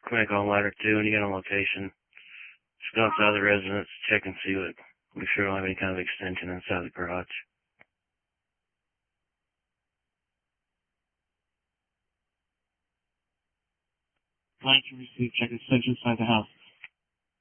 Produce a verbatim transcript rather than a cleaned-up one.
clinic on ladder two and you get on location. Just go outside the residence, check and see what, make sure we don't have any kind of extension inside the garage. Line to receive, check extension inside the house.